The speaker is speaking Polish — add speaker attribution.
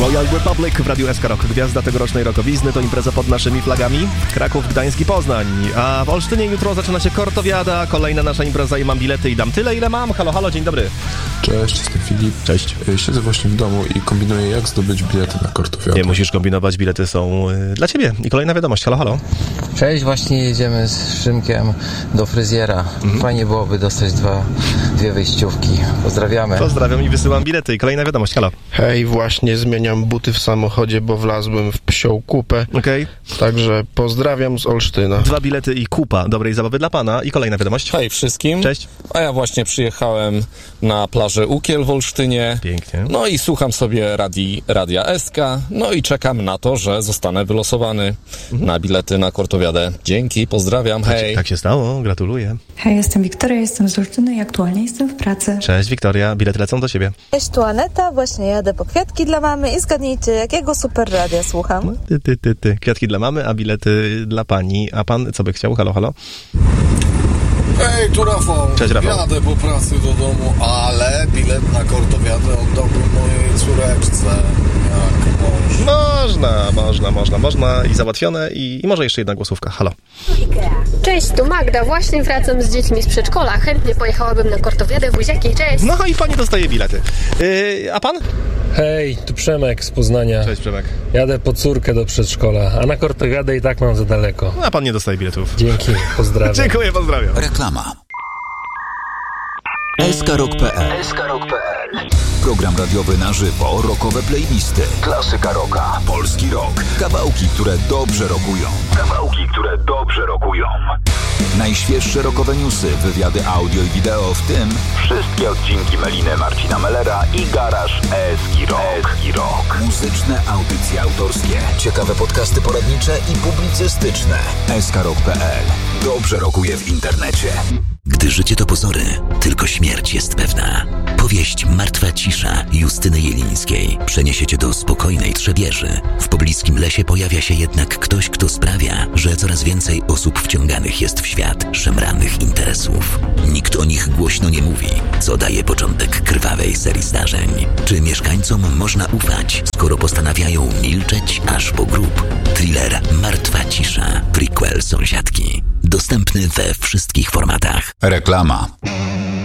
Speaker 1: Royal Republic w Radiu SK Rock. Gwiazda tegorocznej rokowizny to impreza pod naszymi flagami. Kraków, Gdańsk i Poznań. A w Olsztynie jutro zaczyna się Kortowiada. Kolejna nasza impreza i mam bilety i dam tyle, ile mam. Halo, halo, dzień dobry.
Speaker 2: Cześć, jestem Filip.
Speaker 1: Cześć.
Speaker 2: Siedzę właśnie w domu i kombinuję, jak zdobyć bilety na Kortowiadę.
Speaker 1: Nie musisz kombinować, bilety są dla ciebie. I kolejna wiadomość. Halo, halo.
Speaker 3: Cześć, właśnie jedziemy z Szymkiem do fryzjera. Fajnie byłoby dostać dwie wyjściówki. Pozdrawiamy.
Speaker 1: Pozdrawiam i wysyłam bilety. I kolejna wiadomość. Halo.
Speaker 4: Hej, właśnie zmieniam buty w samochodzie, bo wlazłem w psią kupę.
Speaker 1: Okej.
Speaker 4: Także pozdrawiam z Olsztyna.
Speaker 1: 2 bilety i kupa dobrej zabawy dla pana. I kolejna wiadomość.
Speaker 5: Hej wszystkim.
Speaker 1: Cześć.
Speaker 5: A ja właśnie przyjechałem na plażę Ukiel w Olsztynie.
Speaker 1: Pięknie.
Speaker 5: No i słucham sobie Radia SK. No i czekam na to, że zostanę wylosowany na bilety na Kortowiadę. Dzięki, pozdrawiam, hej.
Speaker 1: Tak się stało, gratuluję.
Speaker 6: Hej, jestem Wiktoria, jestem z Olsztyny i aktualnie jestem w pracy.
Speaker 1: Cześć Wiktoria, bilety lecą do ciebie.
Speaker 7: Cześć, tu Aneta, właśnie jadę po kwiatki dla mamy i zgadnijcie, jakiego super radia słucham.
Speaker 1: Ty. Kwiatki dla mamy, a bilety dla pani. A pan co by chciał? Halo, halo.
Speaker 8: Hej, tu Rafał.
Speaker 1: Cześć, Rafał.
Speaker 8: Jadę po pracy do domu, ale bilet na Kortowiadę oddałbym mojej córeczce. Jak
Speaker 1: Można i załatwione i może jeszcze jedna głosówka. Halo.
Speaker 9: Cześć, tu Magda, właśnie wracam z dziećmi z przedszkola. Chętnie pojechałabym na Kortowiadę, buziaki, cześć.
Speaker 1: No i pani dostaje bilety. A pan?
Speaker 10: Hej, tu Przemek z Poznania.
Speaker 1: Cześć Przemek.
Speaker 10: Jadę po córkę do przedszkola, a na Kortowiadę i tak mam za daleko.
Speaker 1: A pan nie dostaje biletów.
Speaker 10: Dzięki, pozdrawiam.
Speaker 1: Dziękuję, pozdrawiam.
Speaker 11: Reklama. SKRock.pl. Program radiowy na żywo, rockowe playlisty, klasyka rocka, polski rock, kawałki, które dobrze rockują. Najświeższe rockowe newsy, wywiady audio i wideo, w tym wszystkie odcinki Meliny, Marcina Mellera i Garaż Eski Rock. Muzyczne audycje autorskie, ciekawe podcasty poradnicze i publicystyczne. SKRock.pl. Dobrze rockuje w internecie.
Speaker 12: Gdy życie to pozory, tylko śmierć jest pewna. Powieść Martwa cisza Justyny Jelińskiej przeniesie cię do spokojnej Trzebieży. W pobliskim lesie pojawia się jednak ktoś, kto sprawia, że coraz więcej osób wciąganych jest w świat szemranych interesów. Nikt o nich głośno nie mówi, co daje początek krwawej serii zdarzeń. Czy mieszkańcom można ufać, skoro postanawiają milczeć aż po grób? Thriller Martwa cisza, prequel Sąsiadki. Dostępny we wszystkich formatach.
Speaker 11: Reklama.